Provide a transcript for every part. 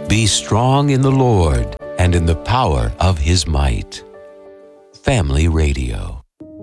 Be strong in the Lord and in the power of His might. Family Radio.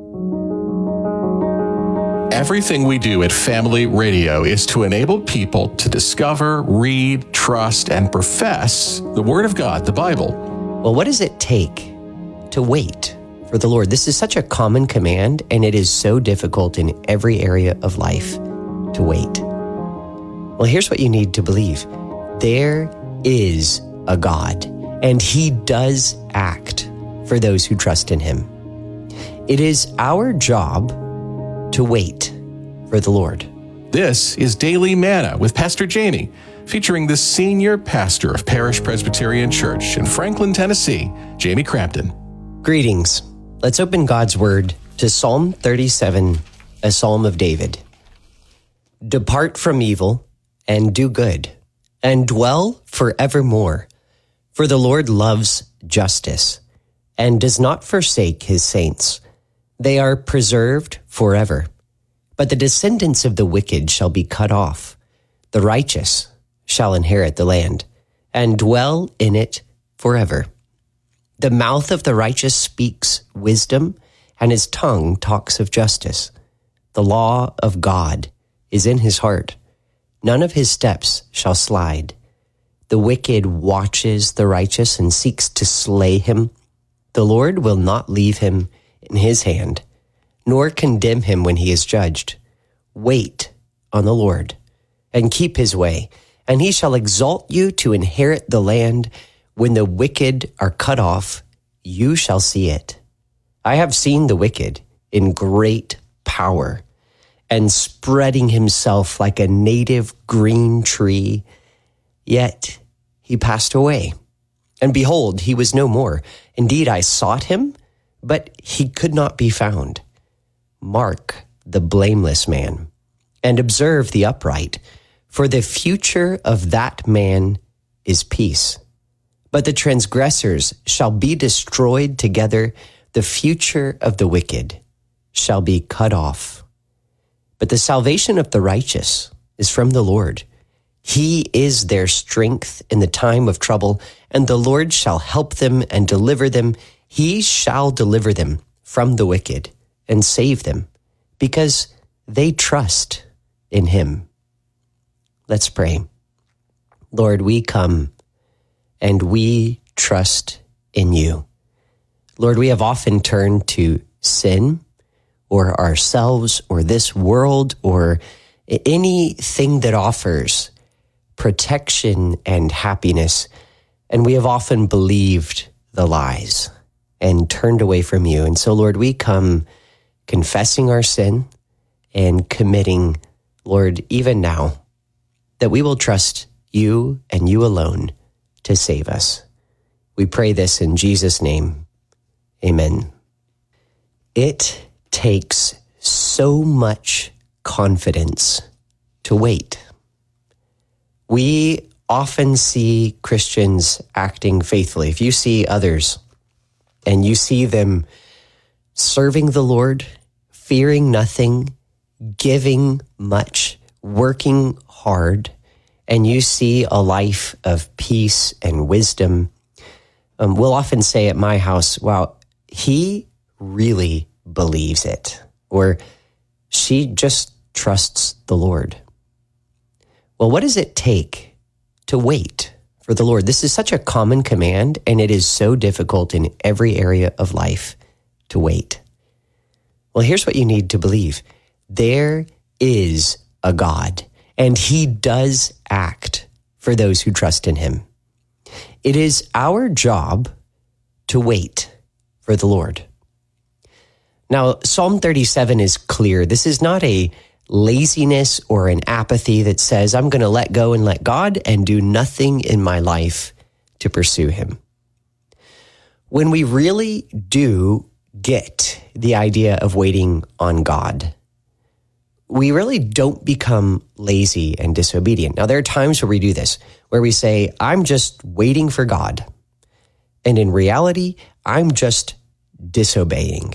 Everything we do at Family Radio is to enable people to discover, read, trust, and profess the Word of God, the Bible. Well, what does it take to wait for the Lord? This is such a common command, and it is so difficult in every area of life to wait. Well, here's what you need to believe. There is a God, and He does act for those who trust in Him. It is our job to wait for the Lord. This is Daily Manna with Pastor Jamie, featuring the senior pastor of Parish Presbyterian Church in Franklin, Tennessee, Jamie Crampton. Greetings. Let's open God's Word to Psalm 37, a psalm of David. Depart from evil and do good, and dwell forevermore. For the Lord loves justice and does not forsake His saints. They are preserved forever. But the descendants of the wicked shall be cut off. The righteous shall inherit the land and dwell in it forever. The mouth of the righteous speaks wisdom, and his tongue talks of justice. The law of God is in his heart. None of his steps shall slide. The wicked watches the righteous and seeks to slay him. The Lord will not leave him in his hand, nor condemn him when he is judged. Wait on the Lord and keep his way, and he shall exalt you to inherit the land. When the wicked are cut off, you shall see it. I have seen the wicked in great power and spreading himself like a native green tree. Yet he passed away, and behold, he was no more. Indeed, I sought him, but he could not be found. Mark the blameless man, and observe the upright, for the future of that man is peace. But the transgressors shall be destroyed together. The future of the wicked shall be cut off. But the salvation of the righteous is from the Lord. He is their strength in the time of trouble, and the Lord shall help them and deliver them. He shall deliver them from the wicked and save them, because they trust in Him. Let's pray. Lord, we come and we trust in You. Lord, we have often turned to sin or ourselves or this world or anything that offers protection and happiness, and we have often believed the lies and turned away from You. And so, Lord, we come confessing our sin and committing, Lord, even now, that we will trust You and You alone to save us. We pray this in Jesus' name. Amen. It takes so much confidence to wait. We often see Christians acting faithfully. If you see others and you see them serving the Lord, fearing nothing, giving much, working hard, and you see a life of peace and wisdom, we'll often say at my house, wow, he really believes it, or she just trusts the Lord. Well, what does it take to wait for the Lord? This is such a common command, and it is so difficult in every area of life to wait. Well, here's what you need to believe. There is a God, and He does act for those who trust in Him. It is our job to wait for the Lord. Now, Psalm 37 is clear. This is not a laziness or an apathy that says, I'm going to let go and let God and do nothing in my life to pursue Him. When we really do get the idea of waiting on God, we really don't become lazy and disobedient. Now, there are times where we do this, where we say, I'm just waiting for God. And in reality, I'm just disobeying.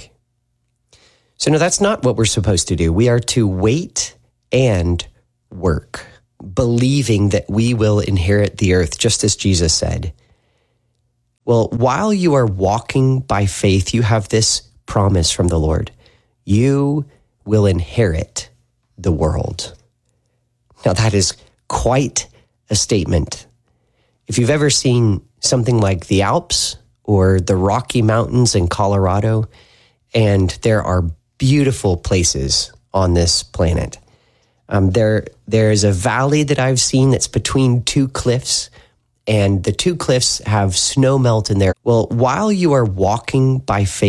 So no, that's not what we're supposed to do. We are to wait and work. believing that we will inherit the earth, just as Jesus said. Well, while you are walking by faith, you have this promise from the Lord. You will inherit the world. Now, that is quite a statement. If you've ever seen something like the Alps or the Rocky Mountains in Colorado, and there are beautiful places on this planet. There's a valley that I've seen that's between two cliffs, and the two cliffs have snow melt in there. Well, while you are walking by faith,